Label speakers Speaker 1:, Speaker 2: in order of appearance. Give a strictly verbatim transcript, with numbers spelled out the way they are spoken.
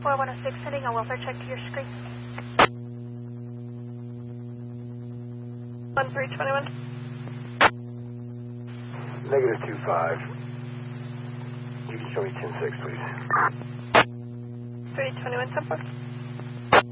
Speaker 1: four one oh six, sending a welfare check to your screen. one three two one.
Speaker 2: Negative two five. You can show me ten six, please.
Speaker 1: three two one, ten four.